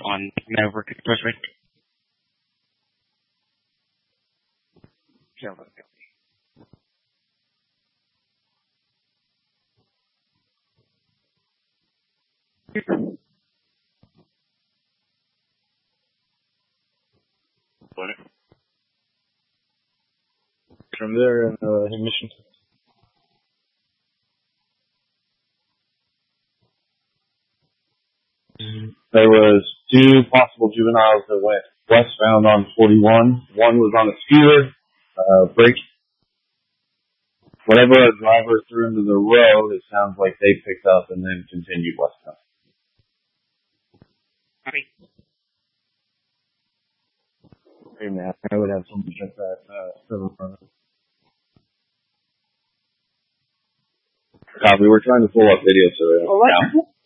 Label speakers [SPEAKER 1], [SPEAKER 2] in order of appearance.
[SPEAKER 1] on Maverick Expressway.
[SPEAKER 2] From there in mission. There was 2 possible juveniles that went westbound on 41. One was on a scooter, braked. Whatever a driver threw into the road, it sounds like they picked up and then continued westbound. Hey, man, I would have something like that. Copy, we're trying to pull up video so they don't count.